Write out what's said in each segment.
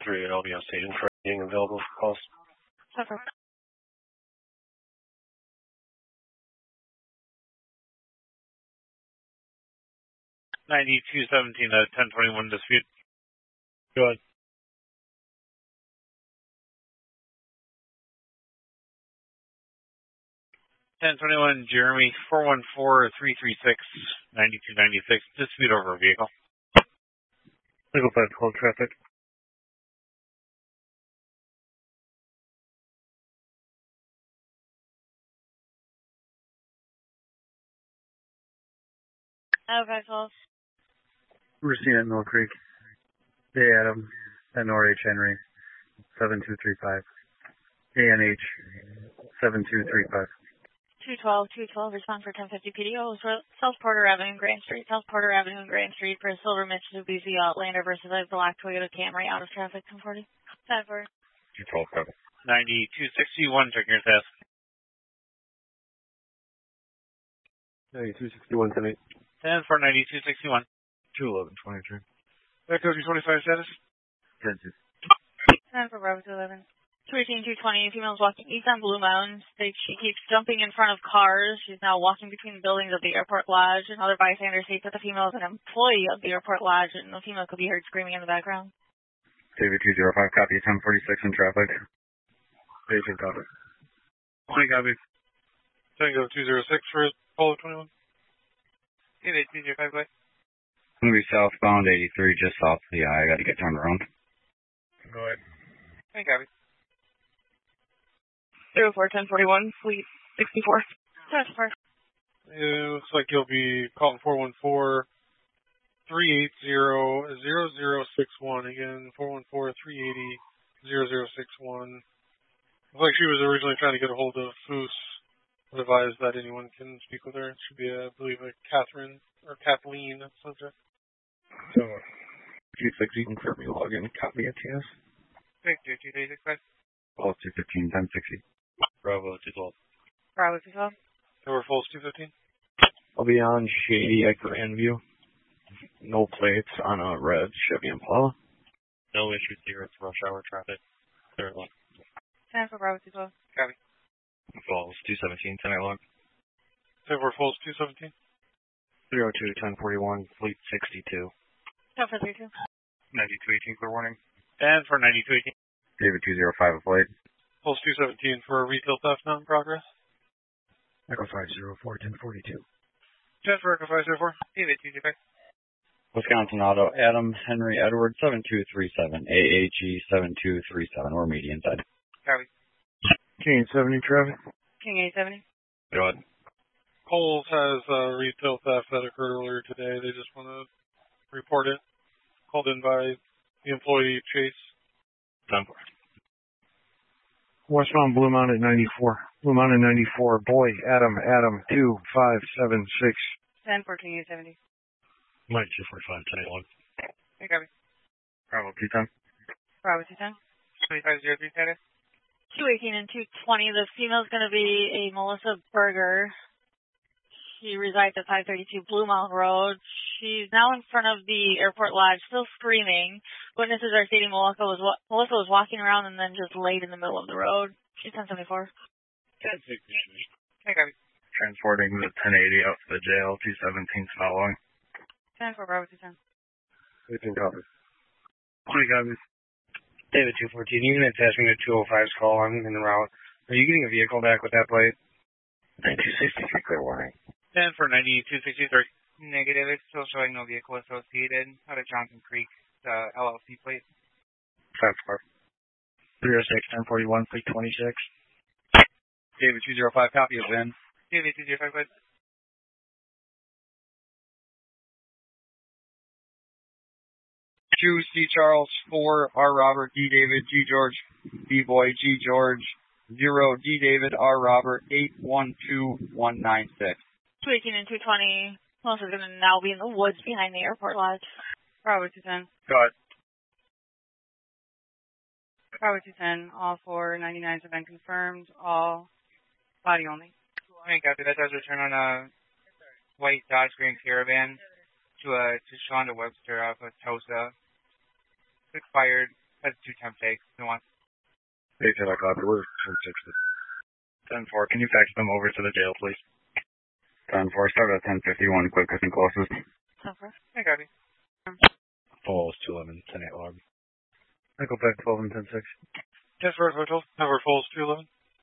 3 at LBS Station for being available for calls. Okay. 9217 1021 dispute. Go ahead. Jeremy 414-336-9296. Dispute over a vehicle. Legal 5 call traffic. Okay, calls. Racine at Mill Creek. Hey, Adam. At North H. Henry. 7235. ANH. 7235. 212, respond for 1050 PDO. South Porter Avenue, Grand Street. South Porter Avenue, Grand Street for a silver Mitsubishi Outlander versus a black Toyota Camry out of traffic. 1040. 1040. 212, 9261, checking your test. 9261, 10-8. 10 for 9261. 211-23. Echo 225 status. 10-2. 10 for Bravo 211. 218-220, female's walking east on Blue Mountain. She keeps jumping in front of cars. She's now walking between the buildings of the airport lodge. Another bystander states that the female is an employee of the airport lodge, and the female could be heard screaming in the background. David 205, copy 1046 in traffic. Agent copy. 20 copy. Tango 206 for Polo 21. David 205, bye. I'm going to be southbound 83, just south of the eye. I got to get turned around. Go ahead. 20 copy. 04-1041, Fleet 64. Touch park. It looks like you'll be calling 414-380-0061. Again, 414-380-0061. Looks like she was originally trying to get a hold of Foos. Advised that anyone can speak with her. It should be, I believe, a Catherine or Kathleen subject. So, 260, confirm you log in. Copy ATS. Victor 235. Pulse 215, 1060. Bravo 212. Bravo 212. Over Falls 215. I'll be on Shady at Grandview. No plates on a red Chevy Impala. No issues here. It's rush hour traffic. Third one. 10 for Bravo 212. Copy. Falls 217, 10 log. Over Falls 217. 302, 1041, Fleet 62. 10 for 32. 9218, clear warning. And for 9218. David 205, avoid. Falls 217 for retail theft not in progress. Echo 504, 1042. 10 for Echo 504. David 225. Wisconsin Auto, Adam Henry Edward 7237, AAG 7237, or median side. Copy. King 70 traffic. King 870. Go ahead. Coles has retail theft that occurred earlier today. They just want to report it. Called in by the employee, Chase. 10-4. Westbound Blue Mountain 94. Blue Mountain 94. Boy, Adam 2576. 10 for King 870. Mike 245, 10 log. Hey, copy. Bravo 210. Bravo 210. 2503 status. 218 and 220. The female's going to be a Melissa Berger. She resides at 532 Blue Mountain Road. She's now in front of the airport lodge, still screaming. Witnesses are stating Melissa was walking around and then just laid in the middle of the road. She's 1074. 1060. Hey, copy. Transporting the 1080 out to the jail, 217's following. 10 for Bravo 210. 18 copies. 20 copies. David 214, you can attach me to 205's call. I'm en route. Are you getting a vehicle back with that plate? 9263, clear warning. 10 for 9263. Negative. It's still showing no vehicle associated out of Johnson Creek, LLC plate. 5-4. 306, 1041, Fleet 26. David 205, copy of Ben. David 205, plate. Q C Charles 4 R Robert D David G George B Boy G George 0 D David R Robert 812196. 218 and 220. Melissa's going to now be in the woods behind the airport lodge. Bravo 210. Go ahead. Bravo 210. All 499s have been confirmed. All body only. I copy. That does return on a white Dodge Grand Caravan to Shonda Webster off of Tosa. Expired That's 2 temp takes. No one. Hey, Taylor, copy. We're 10-6. 10-4, can you fax them over to the jail, please? 10-4, start at 1051, quick, I think closest. 10-4. I got it. Falls 211, 10-8 log. I go back 12 and 10-6. Yes, First Hotel. Number Falls 211.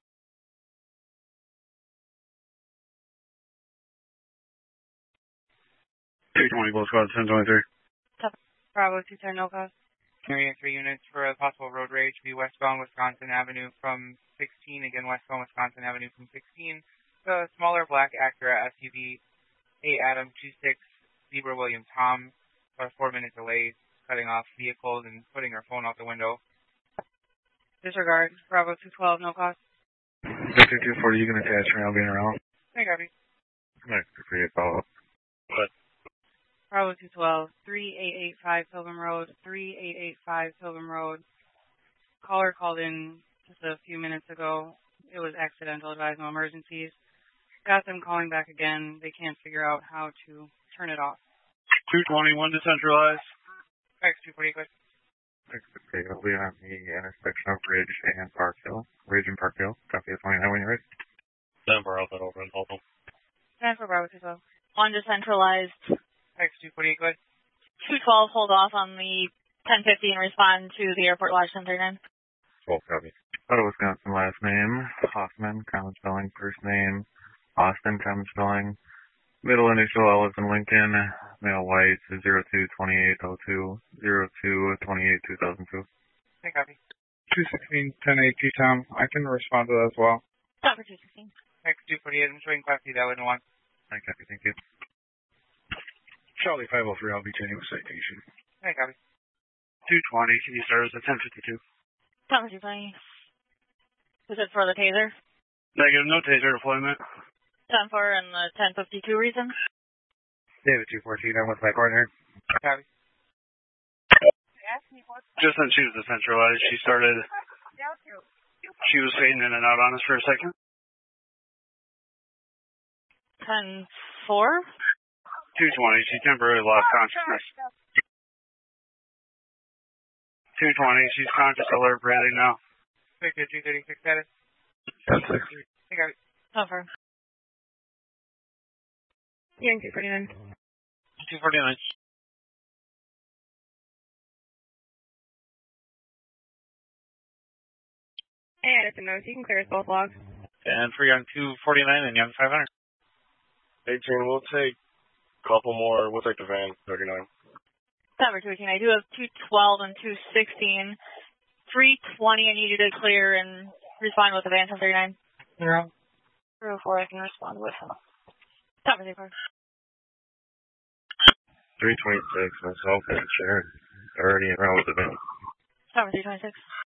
Gold Squad, 1023. Bravo 210, no cause. Area 3 units for a possible road rage. Be westbound Wisconsin Avenue from 16. Again, westbound Wisconsin Avenue from 16. The smaller black Acura SUV, A Adam 26, Zebra William Tom, about a 4-minute delay, cutting off vehicles and putting her phone out the window. Disregard. Bravo 212, no cause. Victor 240, you can attach me. I'll be around. I got it. Next, for your follow-up. Bravo 212, 3885 Pilgrim Road, 3885 Pilgrim Road. Caller called in just a few minutes ago. It was accidental, advised no emergencies. Got them calling back again. They can't figure out how to turn it off. 221 decentralized. X240, good. Okay, I'll be on the intersection of Ridge and Park Hill. Ridge and Park Hill. Copy the 29 when you're ready. Denver, I'll over and hold them. 10 for Bravo 212. 1 decentralized. X240, good. 212, hold off on the 1050 and respond to the Airport Lodge 1039. 12 copy. Out of Wisconsin, last name, Hoffman, common spelling, first name, Austin, common spelling, middle initial, L as in Lincoln, male white, 02-2802, 02-28-2002. I copy. 216, 1080 Tom. I can respond to that as well. Stop for 216. X248, I'm showing Class C, that was 1. I copy, thank you. Charlie 503, I'll be taking with citation. I copy. 220, can you start us at 1052? Stop for 220. Was it for the taser? Negative, no taser deployment. 10 for and the 1052 reason? David 214, I'm with my partner. Copy. Just since she was decentralized, she was fading in and out on us for a second. 10-4? 220, she temporarily lost consciousness. 220, she's conscious, alert, breathing now. Victor 236 status. That's 6. I got it. Cover. Hearing 249. 249. Hey, Addison knows you can clear us both logs. And free on 249 and Young 500. 18, we'll take a couple more. We'll take the van, 39. Cover 218. I do have 212 and 216. 320 I need you to clear and respond with the van 1039. Yeah. 304 I can respond with. Cover 34. 326, myself and Sharon. Already around with the van. Cover 326.